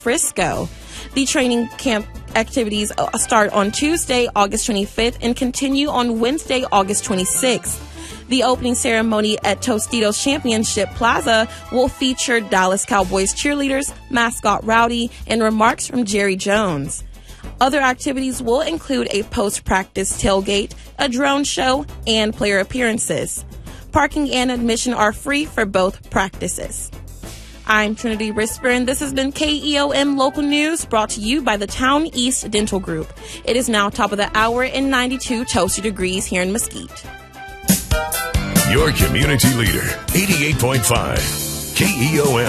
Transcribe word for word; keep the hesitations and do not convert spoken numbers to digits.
Frisco. The training camp activities start on Tuesday, August twenty-fifth, and continue on Wednesday, August twenty-sixth. The opening ceremony at Tostitos Championship Plaza will feature Dallas Cowboys cheerleaders, mascot Rowdy, and remarks from Jerry Jones. Other activities will include a post-practice tailgate, a drone show, and player appearances. Parking and admission are free for both practices. I'm Trinity Risper, and this has been K E O M Local News, brought to you by the Town East Dental Group. It is now top of the hour and ninety-two toasty degrees here in Mesquite. Your community leader, eighty-eight point five K E O M.